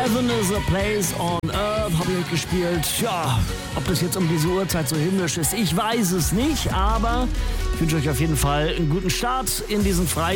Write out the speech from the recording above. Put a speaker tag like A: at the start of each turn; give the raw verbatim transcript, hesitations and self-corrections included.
A: Heaven is a place on earth habe ich gespielt. Ja, ob das jetzt um diese Uhrzeit so himmlisch ist, ich weiß es nicht, aber ich wünsche euch auf jeden Fall einen guten Start in diesen Freitag.